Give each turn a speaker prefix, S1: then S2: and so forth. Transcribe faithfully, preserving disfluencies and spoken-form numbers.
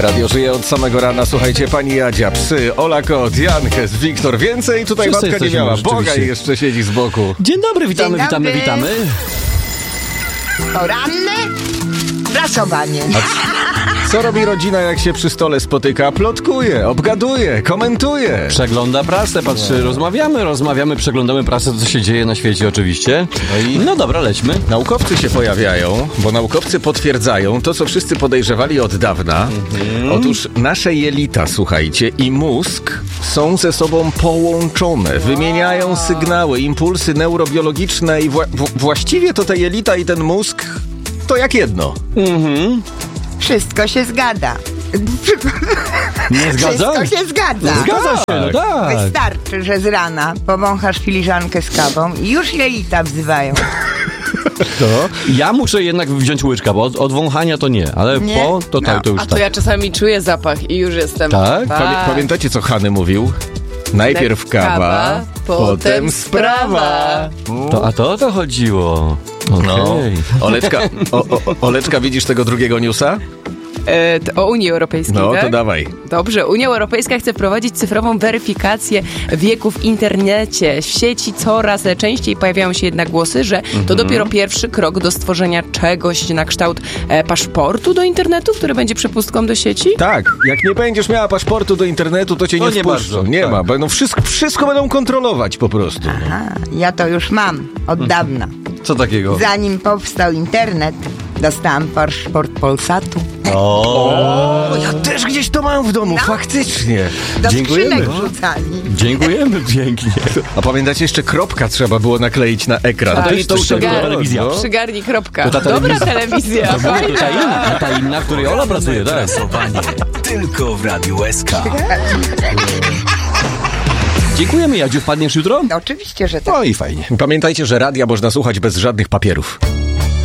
S1: Radio żyje od samego rana. Słuchajcie, pani Jadzia, psy, Ola Kot, Jankes, Wiktor. Więcej tutaj
S2: Wszyscy
S1: babka nie miała. Boga jeszcze siedzi z boku.
S2: Dzień dobry, witamy,
S3: Dzień
S2: witamy,
S3: dobry.
S2: witamy.
S3: Poranne prasowanie.
S1: Co robi rodzina, jak się przy stole spotyka? Plotkuje, obgaduje, komentuje.
S2: Przegląda prasę, patrzy, rozmawiamy, rozmawiamy, przeglądamy prasę, co się dzieje na świecie oczywiście.
S1: No i-
S2: No dobra, lećmy.
S1: Naukowcy się pojawiają, bo naukowcy potwierdzają to, co wszyscy podejrzewali od dawna. Otóż nasze jelita, słuchajcie, i mózg są ze sobą połączone. Wymieniają sygnały, impulsy neurobiologiczne i wła- w- właściwie to te jelita i ten mózg to jak jedno.
S3: Wszystko się zgadza.
S2: Nie zgadza?
S3: Wszystko się zgadza.
S2: Zgadza się, no tak.
S3: Wystarczy, że z rana powąchasz filiżankę z kawą i już jelita wzywają.
S2: Ja muszę jednak wziąć łyczka, bo od, od wąchania to nie, ale
S3: Nie?
S2: po to, tak,
S3: No.
S2: to już
S4: A to
S2: tak.
S4: ja czasami czuję zapach i już jestem.
S2: Tak?
S1: Pamię- pamiętacie, co Hany mówił? Najpierw kawa, potem sprawa.
S2: To, a to o to chodziło. Okej.
S1: No, Oleczka, o, o, Oleczka, widzisz tego drugiego newsa?
S4: E, to o Unii Europejskiej,
S1: No,
S4: tak?
S1: to dawaj.
S4: Dobrze, Unia Europejska chce wprowadzić cyfrową weryfikację wieku w internecie. W sieci coraz częściej pojawiają się jednak głosy, że to dopiero pierwszy krok do stworzenia czegoś na kształt e, paszportu do internetu, który będzie przepustką do sieci.
S1: Tak, jak nie będziesz miała paszportu do internetu, to cię nie
S2: No nie
S1: wpuszczą.
S2: bardzo,
S1: nie
S2: tak.
S1: ma, będą wszystko, wszystko będą kontrolować po prostu.
S3: A, ja to już mam od dawna.
S2: Co takiego?
S3: Zanim powstał internet, dostałam paszport Polsatu.
S1: O, ja też gdzieś to mam w domu, faktycznie.
S3: Do
S2: Dziękujemy.
S3: skrzynek wrzucali.
S2: Dziękujemy pięknie.
S1: A pamiętacie, jeszcze kropka trzeba było nakleić na ekran.
S2: to
S1: Też
S2: jest- to już
S1: się
S2: była
S1: było,
S2: telewizja.
S1: no.
S4: Przygarnij kropka.
S2: To ta
S4: Dobra
S2: telewizja.
S4: telewizja.
S2: To była ta inna, ta inna, w której Ola pracuje, tak?
S5: Prasowanie tylko w Radiu S K.
S2: Dziękujemy, Jadziu, wpadniesz jutro?
S3: Oczywiście, że tak.
S2: No i fajnie.
S1: Pamiętajcie, że radia można słuchać bez żadnych papierów.